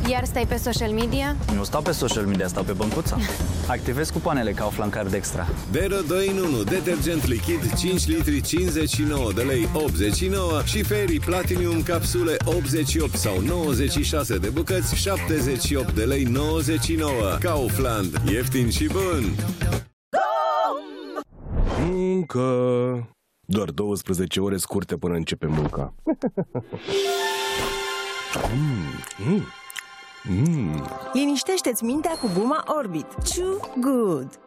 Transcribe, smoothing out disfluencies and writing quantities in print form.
Iar stai pe social media? Nu stau pe social media, stau pe băncuța. Activez cupoanele Kaufland Card Extra. Dero 2 în 1, detergent lichid 5 litri 59 de lei 89 și Fairy Platinum capsule 88 sau 96 de bucăți 78 de lei 99. Kaufland, ieftin și bun. Încă doar 12 ore scurte până începe munca. Liniștește-ți mintea cu guma Orbit. Chew Good.